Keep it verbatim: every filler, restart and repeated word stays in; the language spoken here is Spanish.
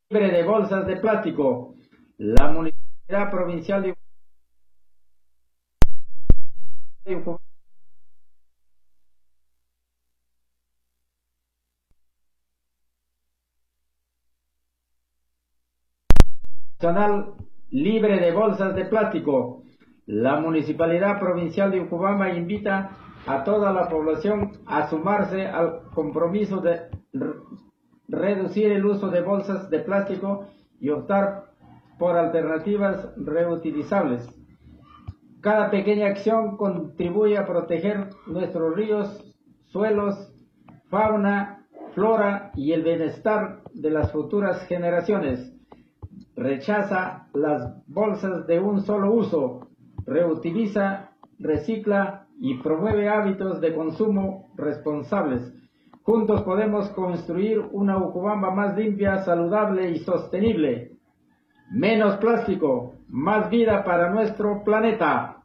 libre de bolsas de plástico. La Municipalidad Provincial de Ucubamba Nacional libre de bolsas de plástico. La Municipalidad Provincial de Ucubamba invita a toda la población a sumarse al compromiso de reducir el uso de bolsas de plástico y optar por alternativas reutilizables. Cada pequeña acción contribuye a proteger nuestros ríos, suelos, fauna, flora y el bienestar de las futuras generaciones. Rechaza las bolsas de un solo uso, reutiliza, recicla y promueve hábitos de consumo responsables. Juntos podemos construir una Ucubamba más limpia, saludable y sostenible. Menos plástico, más vida para nuestro planeta.